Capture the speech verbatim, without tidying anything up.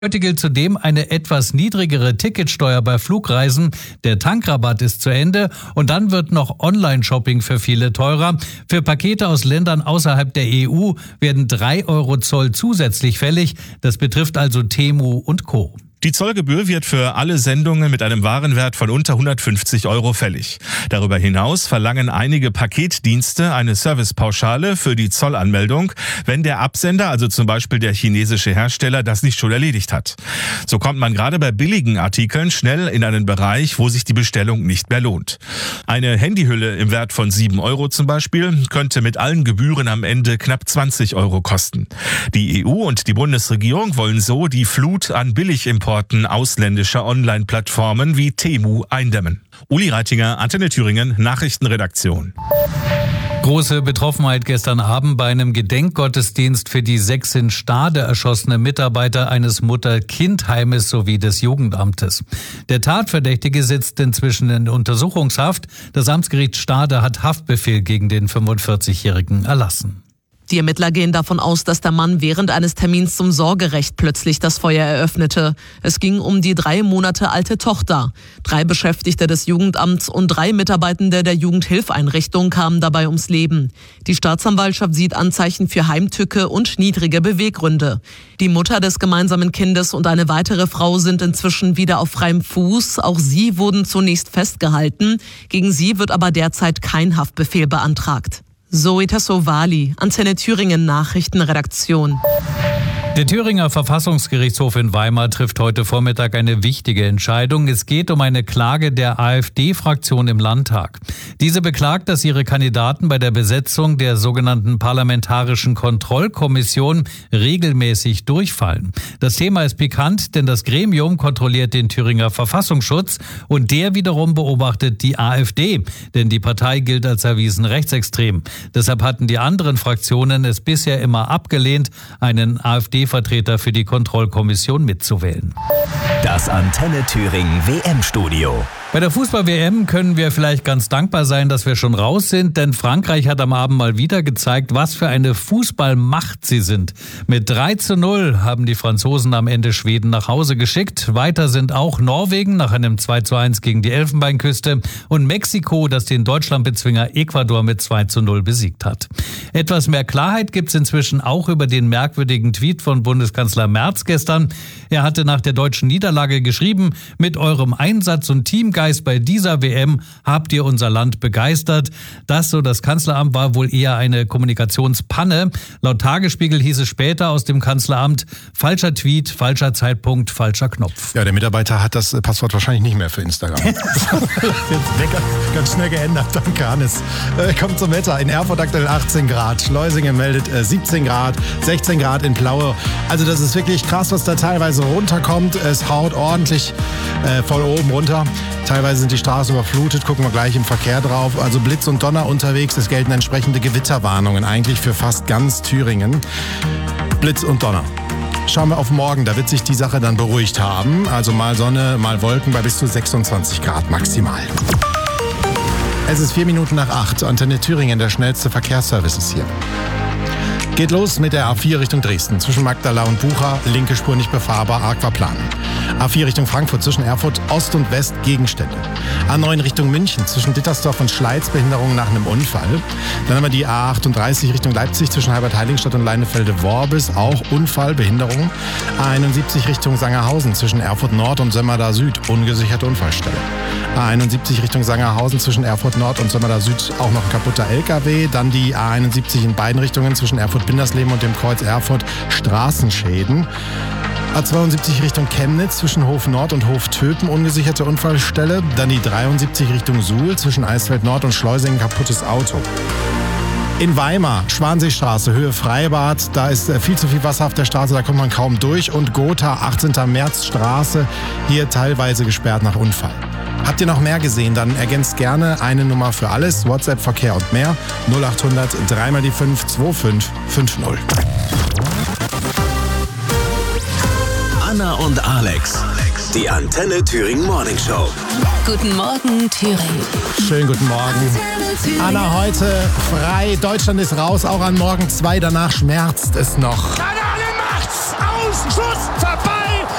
Heute gilt zudem eine etwas niedrigere Ticketsteuer bei Flugreisen. Der Tankrabatt ist zu Ende und dann wird noch Online-Shopping für viele teurer. Für Pakete aus Ländern außerhalb der E U werden drei Euro Zoll zusätzlich fällig. Das betrifft also Temu und Co. Die Zollgebühr wird für alle Sendungen mit einem Warenwert von unter hundertfünfzig Euro fällig. Darüber hinaus verlangen einige Paketdienste eine Servicepauschale für die Zollanmeldung, wenn der Absender, also zum Beispiel der chinesische Hersteller, das nicht schon erledigt hat. So kommt man gerade bei billigen Artikeln schnell in einen Bereich, wo sich die Bestellung nicht mehr lohnt. Eine Handyhülle im Wert von sieben Euro zum Beispiel könnte mit allen Gebühren am Ende knapp zwanzig Euro kosten. Die E U und die Bundesregierung wollen so die Flut an Billigimporten ausländischer Online-Plattformen wie Temu eindämmen. Uli Reitinger, Antenne Thüringen, Nachrichtenredaktion. Große Betroffenheit gestern Abend bei einem Gedenkgottesdienst für die sechs in Stade erschossene Mitarbeiter eines Mutter-Kind-Heimes sowie des Jugendamtes. Der Tatverdächtige sitzt inzwischen in Untersuchungshaft. Das Amtsgericht Stade hat Haftbefehl gegen den fünfundvierzigjährigen erlassen. Die Ermittler gehen davon aus, dass der Mann während eines Termins zum Sorgerecht plötzlich das Feuer eröffnete. Es ging um die drei Monate alte Tochter. Drei Beschäftigte des Jugendamts und drei Mitarbeitende der Jugendhilfeinrichtung kamen dabei ums Leben. Die Staatsanwaltschaft sieht Anzeichen für Heimtücke und niedrige Beweggründe. Die Mutter des gemeinsamen Kindes und eine weitere Frau sind inzwischen wieder auf freiem Fuß. Auch sie wurden zunächst festgehalten. Gegen sie wird aber derzeit kein Haftbefehl beantragt. Zoe Tassovali, Antenne Thüringen Nachrichtenredaktion. Der Thüringer Verfassungsgerichtshof in Weimar trifft heute Vormittag eine wichtige Entscheidung. Es geht um eine Klage der AfD-Fraktion im Landtag. Diese beklagt, dass ihre Kandidaten bei der Besetzung der sogenannten Parlamentarischen Kontrollkommission regelmäßig durchfallen. Das Thema ist pikant, denn das Gremium kontrolliert den Thüringer Verfassungsschutz und der wiederum beobachtet die AfD, denn die Partei gilt als erwiesen rechtsextrem. Deshalb hatten die anderen Fraktionen es bisher immer abgelehnt, einen AfD Vertreter für die Kontrollkommission mitzuwählen. Das Antenne Thüringen W M-Studio. Bei der Fußball-W M können wir vielleicht ganz dankbar sein, dass wir schon raus sind, denn Frankreich hat am Abend mal wieder gezeigt, was für eine Fußballmacht sie sind. Mit drei zu null haben die Franzosen am Ende Schweden nach Hause geschickt. Weiter sind auch Norwegen nach einem zwei zu eins gegen die Elfenbeinküste und Mexiko, das den Deutschlandbezwinger Ecuador mit zwei zu null besiegt hat. Etwas mehr Klarheit gibt es inzwischen auch über den merkwürdigen Tweet von Bundeskanzler Merz gestern. Er hatte nach der deutschen Niederlage geschrieben: Mit eurem Einsatz und Teamgeist bei dieser W M habt ihr unser Land begeistert. Das, so das Kanzleramt, war wohl eher eine Kommunikationspanne. Laut Tagesspiegel hieß es später aus dem Kanzleramt: falscher Tweet, falscher Zeitpunkt, falscher Knopf. Ja, der Mitarbeiter hat das Passwort wahrscheinlich nicht mehr für Instagram. Jetzt ganz schnell geändert, danke Hannes. Äh, kommt zum Wetter. In Erfurt aktuell achtzehn Grad, Schleusingen meldet äh, siebzehn Grad, sechzehn Grad in Plaue. Also das ist wirklich krass, was da teilweise runterkommt. Es haut ordentlich äh, von oben runter. Teilweise sind die Straßen überflutet, gucken wir gleich im Verkehr drauf. Also Blitz und Donner unterwegs, es gelten entsprechende Gewitterwarnungen eigentlich für fast ganz Thüringen. Blitz und Donner. Schauen wir auf morgen, da wird sich die Sache dann beruhigt haben. Also mal Sonne, mal Wolken bei bis zu sechsundzwanzig Grad maximal. Es ist vier Minuten nach acht. Antenne Thüringen, der schnellste Verkehrsservice ist hier. Geht los mit der A vier Richtung Dresden. Zwischen Magdala und Bucha, linke Spur nicht befahrbar, Aquaplan. A vier Richtung Frankfurt, zwischen Erfurt Ost und West, Gegenstände. A neun Richtung München, zwischen Dittersdorf und Schleiz, Behinderung nach einem Unfall. Dann haben wir die A achtunddreißig Richtung Leipzig, zwischen Halbert-Heiligenstadt und Leinefelde-Worbis, auch Unfall, Behinderung. A einundsiebzig Richtung Sangerhausen, zwischen Erfurt Nord und Sömmerda Süd, ungesicherte Unfallstelle. A einundsiebzig Richtung Sangerhausen, zwischen Erfurt Nord und Sömmerda Süd, auch noch ein kaputter L K W. Dann die A einundsiebzig in beiden Richtungen, zwischen Erfurt Bindersleben und dem Kreuz Erfurt, Straßenschäden. A zweiundsiebzig Richtung Chemnitz, zwischen Hof Nord und Hof Töpen, ungesicherte Unfallstelle. Dann die dreiundsiebzig Richtung Suhl, zwischen Eisfeld Nord und Schleusingen, kaputtes Auto. In Weimar, Schwanseestraße, Höhe Freibad, da ist viel zu viel Wasser auf der Straße, da kommt man kaum durch. Und Gotha, achtzehnter März Straße, hier teilweise gesperrt nach Unfall. Habt ihr noch mehr gesehen? Dann ergänzt gerne eine Nummer für alles. WhatsApp, Verkehr und mehr. null achthundert drei mal die fünf zwei fünf fünf null. Anna und Alex. Die Antenne Thüringen Morning Show. Guten Morgen, Thüringen. Schönen guten Morgen. Anna heute frei. Deutschland ist raus, auch an Morgen zwei. Danach schmerzt es noch. Kanale macht's! Aus! Schuss! Vorbei!